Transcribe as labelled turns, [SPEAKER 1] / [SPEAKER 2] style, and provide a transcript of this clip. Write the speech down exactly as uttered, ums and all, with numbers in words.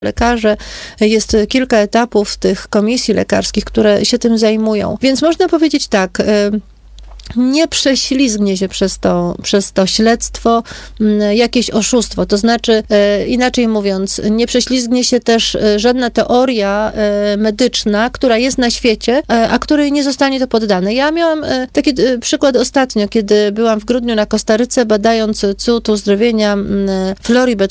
[SPEAKER 1] lekarze. Jest kilka etapów tych komisji lekarskich, które się tym zajmują. Więc można powiedzieć tak, nie prześlizgnie się przez to, przez to śledztwo jakieś oszustwo. To znaczy, inaczej mówiąc, nie prześlizgnie się też żadna teoria medyczna, która jest na świecie, a której nie zostanie to poddane. Ja miałam taki przykład ostatnio, kiedy byłam w grudniu na Kostaryce, badając cud uzdrowienia Floribet